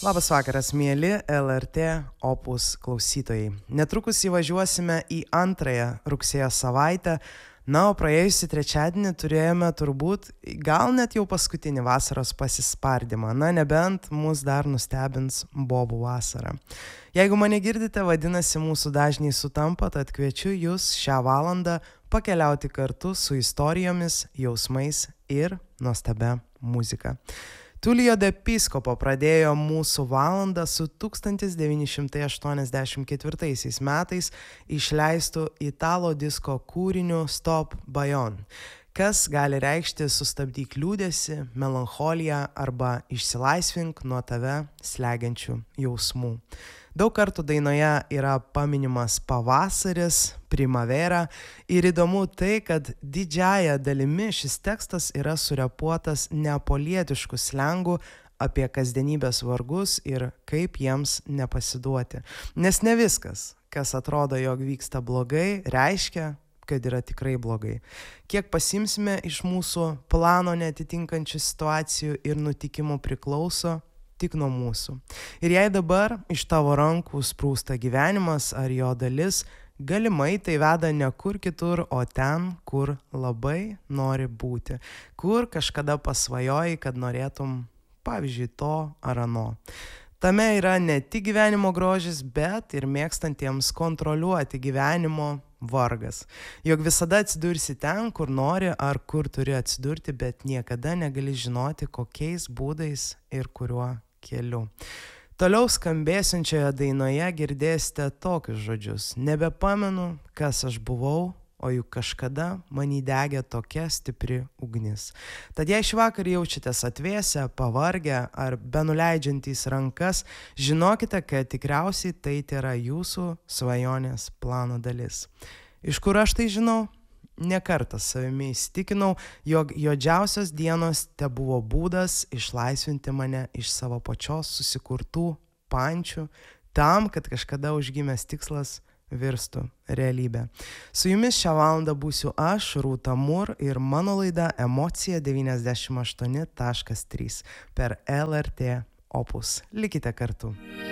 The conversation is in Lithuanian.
Labas vakaras, mėly LRT Opus klausytojai. Netrukus įvažiuosime į antrąją rugsėjo savaitę. Na, o praėjusį trečiadienį turėjome turbūt gal net jau paskutinį vasaros pasispardymą. Na, nebent mus dar nustebins bobų vasara. Jeigu mane girdite, vadinasi mūsų dažniai sutampa, tad kviečiu jūs šią valandą pakeliauti kartu su istorijomis, jausmais ir nuostabia muzika. Tullio De Piscopo pradėjo mūsų valandą su 1984 metais išleistu italo disko kūriniu Stop Bajon, kas gali reikšti sustabdyk liūdesį, melancholiją arba išsilaisvink nuo tave slegiančių jausmų. Daug kartų dainoje yra paminimas pavasaris, primavera ir įdomu tai, kad didžiąja dalimi šis tekstas yra surepuotas neapolietiškų slengų apie kasdienybės vargus ir kaip jiems nepasiduoti. Nes ne viskas, kas atrodo, jog vyksta blogai, reiškia, kad yra tikrai blogai. Kiek pasimsime iš mūsų plano neatitinkančių situacijų ir nutikimų priklauso tik nuo mūsų. Ir jei dabar iš tavo rankų sprūsta gyvenimas ar jo dalis, galimai tai veda ne kur kitur, o ten, kur labai nori būti. Kur kažkada pasvajojai, kad norėtum, pavyzdžiui, to ar ano. Tame yra ne tik gyvenimo grožis, bet ir mėgstantiems kontroliuoti gyvenimo vargas. Jog visada atsidursi ten, kur nori ar kur turi atsidurti, bet niekada negali žinoti, kokiais būdais ir kuriuo keliu. Toliau skambėsiančioje dainoje girdėsite tokius žodžius. Nebepamenu, kas aš buvau, o juk kažkada manį degė tokia stipri ugnis. Tad jei šįvakar jaučiatės atvėsę, pavargę ar benuleidžiantys rankas, žinokite, kad tikriausiai tai yra jūsų svajonės plano dalis. Iš kur aš tai žinau? Ne kartą savimi įsitikinau, jog juodžiausios dienos tebuvo būdas išlaisvinti mane iš savo pačios susikurtų pančių, tam, kad kažkada užgimęs tikslas virstų realybę. Su jumis šią valandą būsiu aš, Rūta Mur, ir mano laida Emocija 98.3 per LRT Opus. Likite kartu.